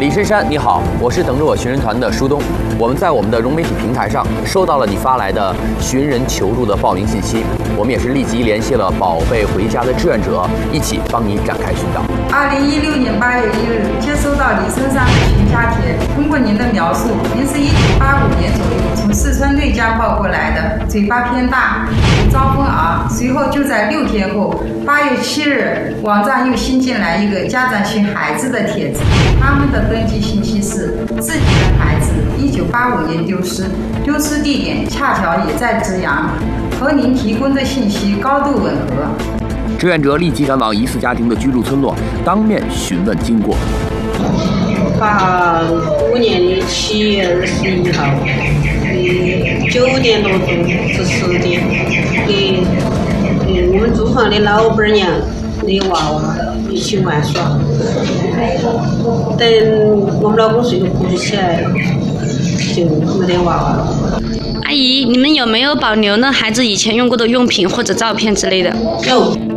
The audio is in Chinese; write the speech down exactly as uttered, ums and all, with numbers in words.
李珊珊，你好，我是等着我寻人团的舒东。我们在我们的融媒体平台上收到了你发来的寻人求助的报名信息，我们也是立即联系了宝贝回家的志愿者，一起帮你展开寻找。 二零一六年八月一日，接收到李珊珊的询家帖，通过您的描述，您是一九八五年左右从四川内江跑过来的，嘴巴偏大，有招风耳。随后就在六天后，八月七日，网站又新进来一个家长寻孩子的帖子，他们的登记信息是自己的孩子一九八五年丢失，丢失地点恰巧也在资阳，和您提供的信息高度吻合。 志愿者立即赶往疑似家庭的居住村落，当面询问经过。 八五年的七月二十一号，嗯，九点多钟至十点，给嗯我们租房的老板娘的娃娃一起玩耍。等我们老公睡个觉就起来了，就没得娃娃了。 阿姨，你们有没有保留呢孩子以前用过的用品或者照片之类的？ 有。